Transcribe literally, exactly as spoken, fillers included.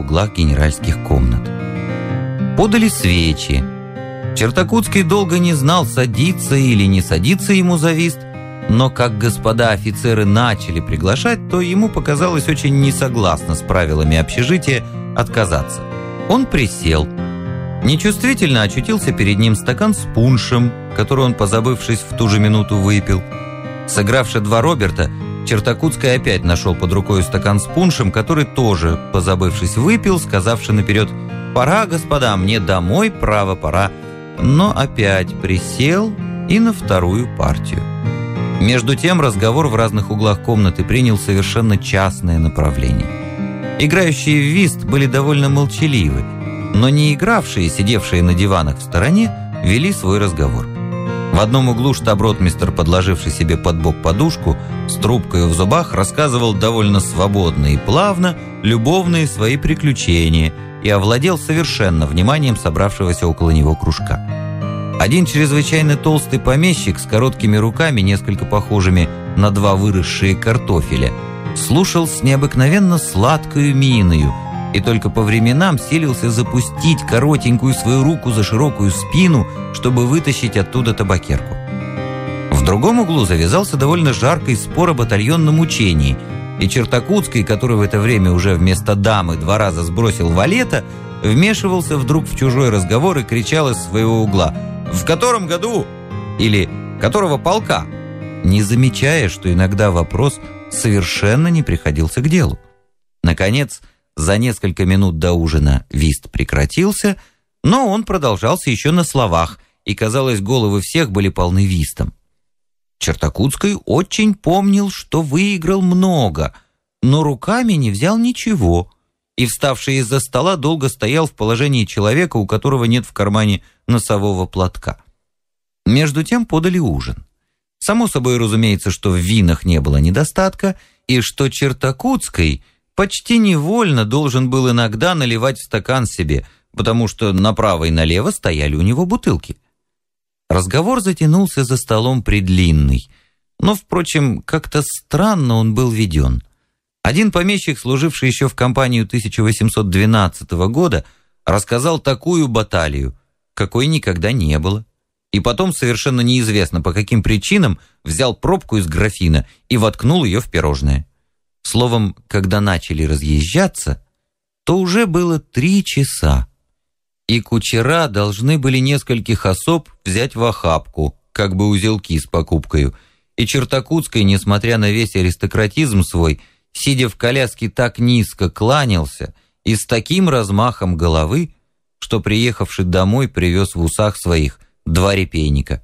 углах генеральских комнат. Подали свечи. Чертакутский долго не знал, садиться или не садиться ему за вист, но как господа офицеры начали приглашать, то ему показалось очень несогласно с правилами общежития отказаться. Он присел. Нечувствительно очутился перед ним стакан с пуншем, который он, позабывшись, в ту же минуту выпил. Сыгравши два Роберта, Чертакутский опять нашел под рукой стакан с пуншем, который тоже, позабывшись, выпил, сказавши наперед: «Пора, господа, мне домой, право, пора». Но опять присел и на вторую партию. Между тем разговор в разных углах комнаты принял совершенно частное направление. Играющие в вист были довольно молчаливы, но не игравшие, сидевшие на диванах в стороне, вели свой разговор. В одном углу штаб-ротмистр, подложивший себе под бок подушку, с трубкой в зубах, рассказывал довольно свободно и плавно любовные свои приключения и овладел совершенно вниманием собравшегося около него кружка. Один чрезвычайно толстый помещик с короткими руками, несколько похожими на два выросшие картофеля, слушал с необыкновенно сладкою миною и только по временам силился запустить коротенькую свою руку за широкую спину, чтобы вытащить оттуда табакерку. В другом углу завязался довольно жаркий спор о батальонном учении, и Чертакутский, который в это время уже вместо дамы два раза сбросил валета, вмешивался вдруг в чужой разговор и кричал из своего угла: «В котором году?» или «Которого полка?», не замечая, что иногда вопрос совершенно не приходился к делу. Наконец, за несколько минут до ужина вист прекратился, но он продолжался еще на словах, и, казалось, головы всех были полны вистом. Чертакутский очень помнил, что выиграл много, но руками не взял ничего, и, вставший из-за стола, долго стоял в положении человека, у которого нет в кармане носового платка. Между тем подали ужин. Само собой разумеется, что в винах не было недостатка, и что Чертакутский почти невольно должен был иногда наливать в стакан себе, потому что направо и налево стояли у него бутылки. Разговор затянулся за столом предлинный, но, впрочем, как-то странно он был веден. Один помещик, служивший еще в кампанию тысяча восемьсот двенадцатого года, рассказал такую баталию, какой никогда не было, и потом, совершенно неизвестно по каким причинам, взял пробку из графина и воткнул ее в пирожное. Словом, когда начали разъезжаться, то уже было три часа, и кучера должны были нескольких особ взять в охапку, как бы узелки с покупкою, и Чертакутский, несмотря на весь аристократизм свой, сидя в коляске, так низко кланялся и с таким размахом головы, что, приехавший домой, привез в усах своих два репейника.